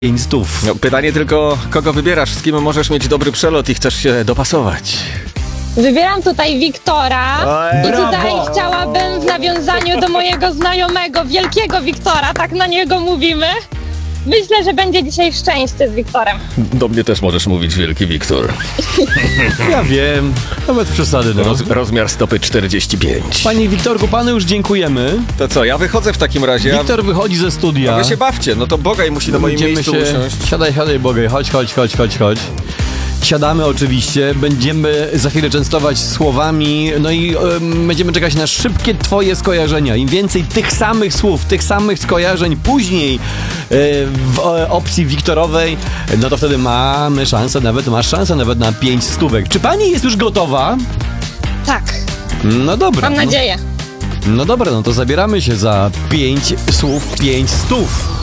500. No, pytanie tylko, kogo wybierasz, z kim możesz mieć dobry przelot i chcesz się dopasować? Wybieram tutaj Wiktora i tutaj Brawo! chciałabym w nawiązaniu do mojego znajomego, wielkiego Wiktora, tak na niego mówimy. Myślę, że będzie dzisiaj szczęście z Wiktorem. Do mnie też możesz mówić, wielki Wiktor. Ja wiem, nawet przesady. No. Rozmiar stopy 45. Panie Wiktorku, panu już dziękujemy. To co, ja wychodzę w takim razie. Wiktor wychodzi ze studia. A wy się bawcie, no to Bogaj musi na moim miejscu usiąść. Siadaj, Bogaj, chodź. Siadamy oczywiście, będziemy za chwilę częstować słowami, no i będziemy czekać na szybkie twoje skojarzenia. Im więcej tych samych słów, tych samych skojarzeń później w opcji Wiktorowej, no to wtedy masz szansę nawet na 5 stówek. Czy pani jest już gotowa? Tak, No dobra. mam nadzieję. No dobra, no to zabieramy się za 5 słów, 5 stów.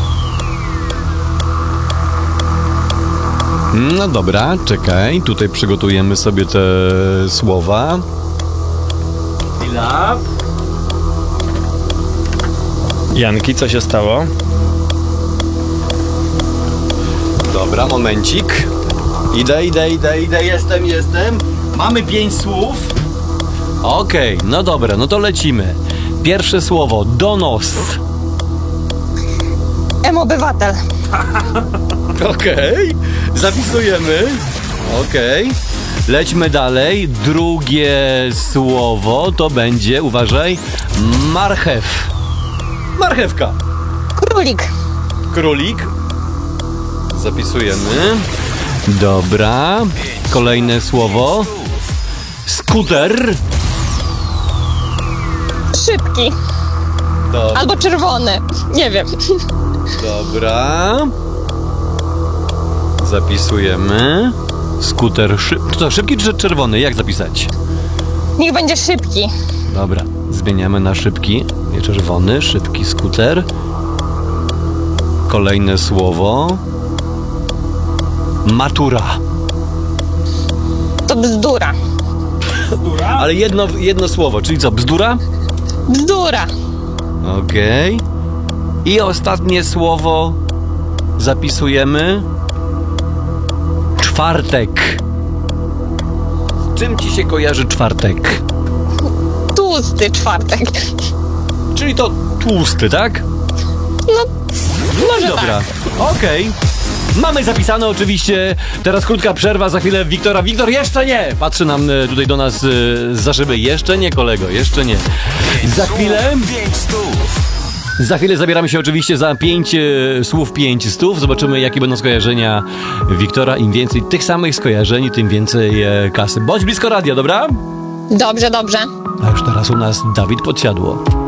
No dobra, czekaj, tutaj przygotujemy sobie te słowa. Chwila. Janki, co się stało? Dobra, momencik. Idę, jestem. Mamy 5 słów. Okej, no dobra, no to lecimy. Pierwsze słowo, donos. M-obywatel. Okej, zapisujemy. Okej. Lećmy dalej. Drugie słowo to będzie, uważaj, marchew. Marchewka. Królik. Królik. Zapisujemy. Dobra. Kolejne słowo. Skuter. Szybki. Albo czerwony. Nie wiem. Dobra. Zapisujemy. Skuter szybki czy czerwony? Jak zapisać? Niech będzie szybki. Dobra, zmieniamy na szybki. Nie czerwony, szybki skuter. Kolejne słowo. Matura. To bzdura. Ale jedno słowo, czyli co? Bzdura? Bzdura. Okej. I ostatnie słowo zapisujemy. Czwartek. Z czym ci się kojarzy czwartek? Tłusty czwartek. Czyli to tłusty, tak? No, może Dobra, tak. okej. Mamy zapisane oczywiście. Teraz krótka przerwa, za chwilę Wiktora. Wiktor, jeszcze nie! Patrzy nam tutaj do nas za szyby. Jeszcze nie, kolego, jeszcze nie. Za chwilę zabieramy się oczywiście za 5 słów 500. Zobaczymy, jakie będą skojarzenia Wiktora. Im więcej tych samych skojarzeń, tym więcej kasy. Bądź blisko radia, dobra? Dobrze. A już teraz u nas Dawid Podsiadło.